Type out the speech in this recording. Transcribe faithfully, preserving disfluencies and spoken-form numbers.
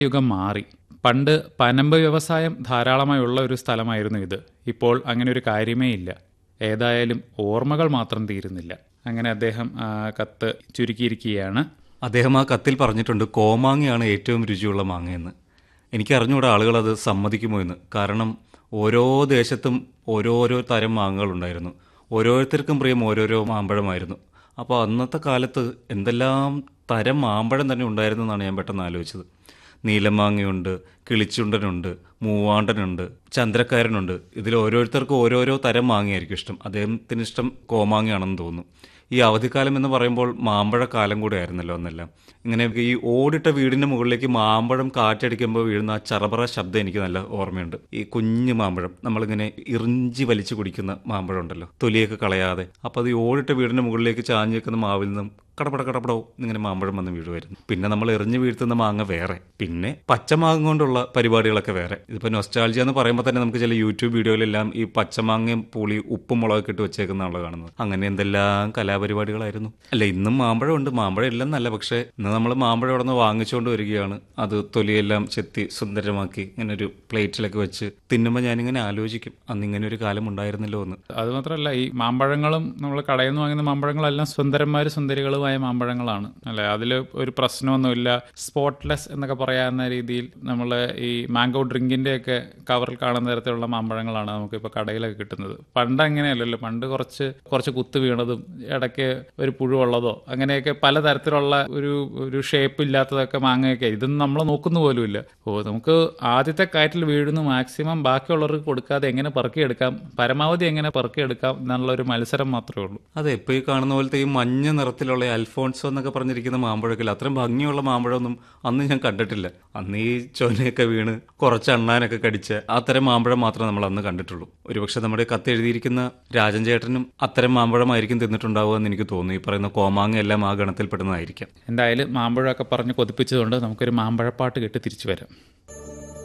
യുഗം മാറി. പണ്ട് പനമ്പ് വ്യവസായം ധാരാളമായി ഉള്ള ഒരു സ്ഥലമായിരുന്നു ഇത്. ഇപ്പോൾ അങ്ങനെ ഒരു കാര്യമേ ഇല്ല. ഏതായാലും ഓർമ്മകൾ മാത്രം തീരുന്നില്ല. അങ്ങനെ അദ്ദേഹം ആ, കത്ത് ചുരുക്കിയിരിക്കുകയാണ്. അദ്ദേഹം ആ കത്തിൽ പറഞ്ഞിട്ടുണ്ട് കോമാങ്ങയാണ് ഏറ്റവും രുചിയുള്ള മാങ്ങയെന്ന്. എനിക്കറിഞ്ഞൂടെ ആളുകൾ അത് സമ്മതിക്കുമോ എന്ന്. കാരണം ഓരോ ദേശത്തും ഓരോരോ തരം മാങ്ങകളുണ്ടായിരുന്നു. ഓരോരുത്തർക്കും പ്രിയം ഓരോരോ മാമ്പഴമായിരുന്നു. അപ്പോൾ അന്നത്തെ കാലത്ത് എന്തെല്ലാം തരം മാമ്പഴം തന്നെ ഉണ്ടായിരുന്നു എന്നാണ് ഞാൻ പെട്ടെന്ന് ആലോചിച്ചത്. നീലമാങ്ങയുണ്ട്, കിളിച്ചുണ്ടനുണ്ട്, മൂവാണ്ടനുണ്ട്, ചന്ദ്രക്കാരനുണ്ട്. ഇതിൽ ഓരോരുത്തർക്കും ഓരോരോ തരം മാങ്ങയായിരിക്കും ഇഷ്ടം. അദ്ദേഹത്തിന് ഇഷ്ടം കോമാങ്ങയാണെന്ന് തോന്നുന്നു. ഈ അവധിക്കാലം എന്ന് പറയുമ്പോൾ മാമ്പഴക്കാലം കൂടെ ആയിരുന്നല്ലോ അന്നെല്ലാം. ഇങ്ങനെ ഈ ഓടിട്ട വീടിൻ്റെ മുകളിലേക്ക് മാമ്പഴം കാറ്റടിക്കുമ്പോൾ വീഴുന്ന ആ ചറപറ ശബ്ദം എനിക്ക് നല്ല ഓർമ്മയുണ്ട്. ഈ കുഞ്ഞു മാമ്പഴം നമ്മളിങ്ങനെ ഇറിഞ്ചി വലിച്ചു കുടിക്കുന്ന മാമ്പഴം ഉണ്ടല്ലോ, തൊലിയൊക്കെ കളയാതെ. അപ്പോൾ അത് ഈ ഓടിട്ട വീടിൻ്റെ മുകളിലേക്ക് ചാഞ്ഞ് വെക്കുന്ന മാവിൽ നിന്നും കടപട കടപടോ ഇങ്ങനെ മാമ്പഴം വന്ന് വീഴുമായിരുന്നു. പിന്നെ നമ്മൾ എറിഞ്ഞു വീഴ്ത്തുന്ന മാങ്ങ വേറെ, പിന്നെ പച്ചമാങ്ങ കൊണ്ടുള്ള പരിപാടികളൊക്കെ വേറെ. ഇതിപ്പോൾ നൊസ്റ്റാൾജിയ എന്ന് പറയുമ്പോൾ തന്നെ നമുക്ക് ചില യൂട്യൂബ് വീഡിയോയിലെല്ലാം ഈ പച്ചമാങ്ങയും പുളി ഉപ്പും മുളകൊക്കെ ഇട്ട് വെച്ചേക്കുന്നതാണല്ലോ കാണുന്നത്. അങ്ങനെ എന്തെല്ലാം കലാപരിപാടികളായിരുന്നു. അല്ല, ഇന്നും മാമ്പഴം ഉണ്ട്, മാമ്പഴം ഇല്ലെന്നല്ല. പക്ഷേ ഇന്ന് നമ്മൾ മാമ്പഴം ഇവിടെ നിന്ന് വാങ്ങിച്ചുകൊണ്ട് വരികയാണ്. അത് തൊലിയെല്ലാം ചെത്തി സുന്ദരമാക്കി ഇങ്ങനെ ഒരു പ്ലേറ്റിലൊക്കെ വെച്ച് തിന്നുമ്പോൾ ഞാനിങ്ങനെ ആലോചിക്കും, അന്ന് ഇങ്ങനെ ഒരു കാലം ഉണ്ടായിരുന്നല്ലോ എന്ന്. അതുമാത്രമല്ല, ഈ മാമ്പഴങ്ങളും നമ്മൾ കടയിൽ നിന്ന് വാങ്ങുന്ന മാമ്പഴങ്ങളെല്ലാം സുന്ദരന്മാർ സുന്ദരികളുമായ മാമ്പഴങ്ങളാണ് അല്ലേ. അതിൽ ഒരു പ്രശ്നമൊന്നുമില്ല. സ്പോട്ട്ലെസ് എന്നൊക്കെ പറയാവുന്ന രീതിയിൽ നമ്മൾ ഈ മാംഗോ ഡ്രിങ്കിൻ്റെ ഒക്കെ കവറിൽ കാണുന്ന തരത്തിലുള്ള മാമ്പഴങ്ങളാണ് നമുക്കിപ്പോൾ കടയിലൊക്കെ കിട്ടുന്നത്. പണ്ട് അങ്ങനെയല്ലല്ലോ. പണ്ട് കുറച്ച് കുറച്ച് കുത്ത് വീണതും ഇടയ്ക്ക് ഒരു പുഴുവുള്ളതോ അങ്ങനെയൊക്കെ പലതരത്തിലുള്ള ഒരു ഒരു ഷേപ്പ് ഇല്ലാത്തതൊക്കെ മാങ്ങയൊക്കെ. ഇതൊന്നും നമ്മൾ നോക്കുന്ന പോലുമില്ല. ഓ, നമുക്ക് ആദ്യത്തെ കാറ്റിൽ വീഴുന്നു, മാക്സിമം ബാക്കിയുള്ളവർക്ക് കൊടുക്കാതെ എങ്ങനെ പെറുക്കിയെടുക്കാം, പരമാവധി എങ്ങനെ പെറുക്കിയെടുക്കാം എന്നുള്ള ഒരു മത്സരം മാത്രമേ ഉള്ളൂ. അതെ, ഇപ്പോൾ ഈ കാണുന്ന പോലത്തെ ഈ മഞ്ഞ നിറത്തിലുള്ള അൽഫോൺസോ എന്നൊക്കെ പറഞ്ഞിരിക്കുന്ന മാമ്പഴക്കില്ല, അത്രയും ഭംഗിയുള്ള മാമ്പഴമൊന്നും അന്ന് ഞാൻ കണ്ടിട്ടില്ല. അന്ന് ഈ ചൊനയൊക്കെ വീണ് കുറച്ച് അണ്ണാനൊക്കെ കടിച്ച് അത്തരം മാമ്പഴം മാത്രമേ നമ്മൾ അന്ന് കണ്ടിട്ടുള്ളൂ. ഒരുപക്ഷെ നമ്മുടെ കത്തെഴുതിയിരിക്കുന്ന രാജൻ ചേട്ടനും അത്തരം മാമ്പഴമായിരിക്കും തിന്നിട്ടുണ്ടാവുക എന്ന് എനിക്ക് തോന്നുന്നു. ഈ പറയുന്ന കോമാങ്ങ എല്ലാം ആ ഗണത്തിൽപ്പെടുന്നതായിരിക്കാം. എന്തായാലും മാമ്പഴമൊക്കെ പറഞ്ഞ് കൊതിപ്പിച്ചതുകൊണ്ട് നമുക്കൊരു മാമ്പഴപ്പാട്ട് കേട്ട് തിരിച്ചു വരാം.